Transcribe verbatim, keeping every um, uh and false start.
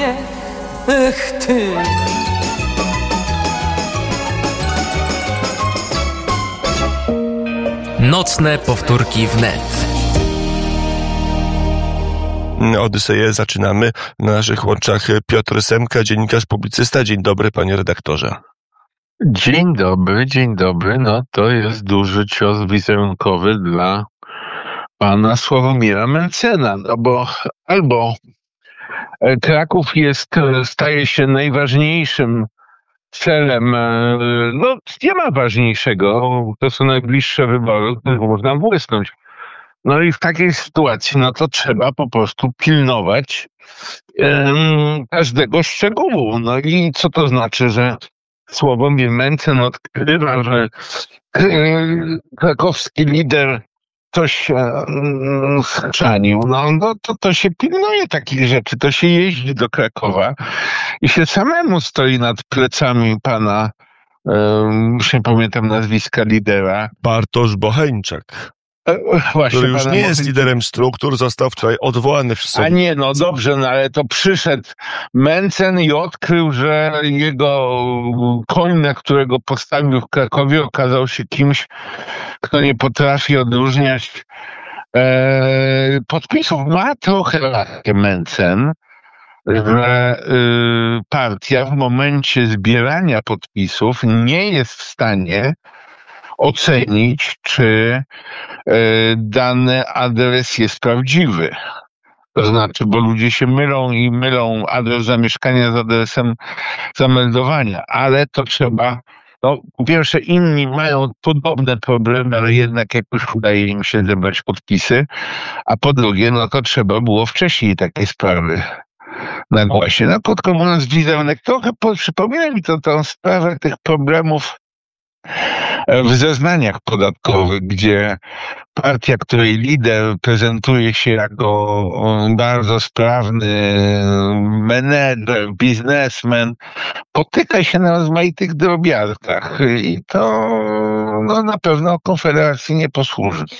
mnie, ech ty. Nocne powtórki wnet. Odyseję zaczynamy. Na naszych łączach Piotr Semka, dziennikarz, publicysta. Dzień dobry, panie redaktorze. Dzień dobry, dzień dobry. No to jest duży cios wizerunkowy dla pana Sławomira Mentzena, no bo albo Kraków jest, staje się najważniejszym celem, no nie ma ważniejszego, to są najbliższe wybory, które można błysnąć. No i w takiej sytuacji, no to trzeba po prostu pilnować um, każdego szczegółu. No i co to znaczy, że Sławomir Mentzen odkrywa, że yy, krakowski lider coś um, schrzanił. No, no to, to się pilnuje takich rzeczy, to się jeździ do Krakowa i się samemu stoi nad plecami pana, um, już nie pamiętam nazwiska lidera. Bartosz Bocheńczak. Właśnie, który już nie jest Bocheńczak. liderem struktur, został wczoraj odwołany przez A nie, no dobrze, no ale to przyszedł Mentzen i odkrył, że jego koń, na którego postawił w Krakowie, okazał się kimś, kto nie potrafi odróżniać e, podpisów. Ma trochę rację Mentzen, że y, partia w momencie zbierania podpisów nie jest w stanie ocenić, czy y, dany adres jest prawdziwy. To znaczy, bo ludzie się mylą i mylą adres zamieszkania z adresem zameldowania, ale to trzeba, no po pierwsze inni mają podobne problemy, ale jednak jakoś udaje im się zebrać podpisy, a po drugie, no to trzeba było wcześniej takie sprawy nagłaśniać. No krótko mówiąc, wizerunek trochę przypomina mi to tą sprawę tych problemów w zeznaniach podatkowych, gdzie partia, której lider prezentuje się jako bardzo sprawny menedżer, biznesmen, potyka się na rozmaitych drobiazgach i to no, na pewno Konfederacji nie posłuży.